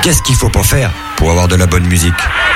Qu'est-ce qu'il faut pas faire pour avoir de la bonne musique ?